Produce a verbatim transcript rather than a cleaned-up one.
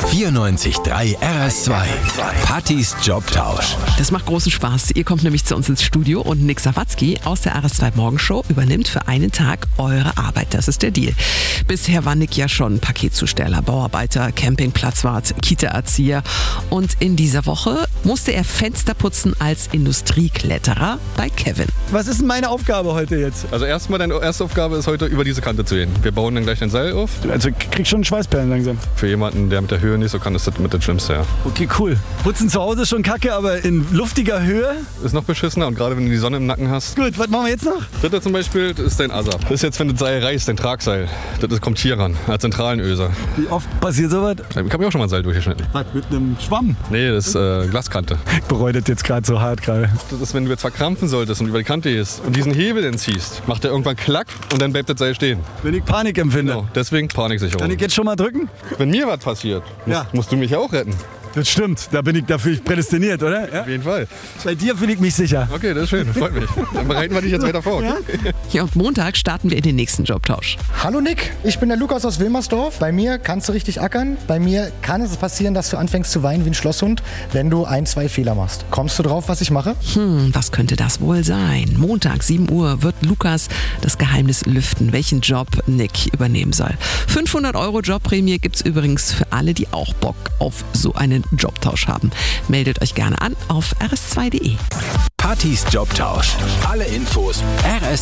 vierundneunzig Komma drei R S zwei. Pattys Jobtausch. Das macht großen Spaß. Ihr kommt nämlich zu uns ins Studio und Nick Sawatzki aus der R S zwei Morgenshow übernimmt für einen Tag eure Arbeit. Das ist der Deal. Bisher war Nick ja schon Paketzusteller, Bauarbeiter, Campingplatzwart, Kita-Erzieher. Und in dieser Woche musste er Fenster putzen als Industriekletterer bei Kevin. Was ist denn meine Aufgabe heute jetzt? Also erstmal, deine erste Aufgabe ist heute über diese Kante zu gehen. Wir bauen dann gleich ein Seil auf. Also ich krieg schon Schweißperlen langsam. Für jemanden, der mit der Höhe nicht so kann, ist das mit das Schlimmste, ja. Okay, cool. Putzen zu Hause ist schon kacke, aber in luftiger Höhe? Ist noch beschissener und gerade wenn du die Sonne im Nacken hast. Gut, was machen wir jetzt noch? Dritte zum Beispiel, das ist dein Asap. Das ist jetzt, wenn du das Seil reißt, dein Tragseil. Das ist, kommt hier ran, als zentralen Öser. Wie oft passiert sowas? Ich habe mir auch schon mal ein Seil durchgeschnitten. Was, mit einem Schwamm? Nee, das ist äh, Glaskante. Ich bereue das jetzt gerade so hart gerade. Das ist, wenn du jetzt verkrampfen solltest und über die Kante gehst und diesen Hebel dann ziehst, macht der irgendwann Klack und dann bleibt das Seil stehen. Wenn ich Panik empfinde. Genau, deswegen Paniksicherung. Kann ich jetzt schon mal drücken? Wenn mir was passiert, musst, Ja. musst du mich ja auch retten. Das stimmt, da bin ich dafür prädestiniert, oder? Ja? Auf jeden Fall. Bei dir fühle ich mich sicher. Okay, das ist schön, freut mich. Dann bereiten wir dich jetzt weiter vor. Okay? Ja, und Montag starten wir in den nächsten Jobtausch. Hallo Nick, ich bin der Lukas aus Wilmersdorf. Bei mir kannst du richtig ackern. Bei mir kann es passieren, dass du anfängst zu weinen wie ein Schlosshund, wenn du ein, zwei Fehler machst. Kommst du drauf, was ich mache? Hm, was könnte das wohl sein? Montag, sieben Uhr, wird Lukas das Geheimnis lüften, welchen Job Nick übernehmen soll. fünfhundert Euro Jobprämie gibt's übrigens für alle, die auch Bock auf so einen Jobtausch haben. Meldet euch gerne an auf r s zwei punkt d e. Pattys Jobtausch. Alle Infos R S